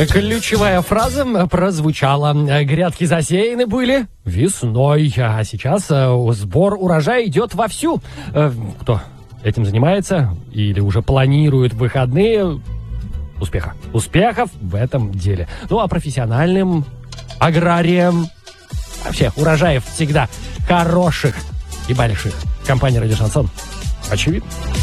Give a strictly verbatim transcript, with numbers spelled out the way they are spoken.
Ключевая фраза прозвучала. Грядки засеяны были весной, а сейчас сбор урожая идет вовсю. Кто этим занимается или уже планирует выходные, успеха. Успехов в этом деле. Ну, а профессиональным аграриям вообще урожаев всегда хороших и больших. Компания «Радио Шансон». Очевидно.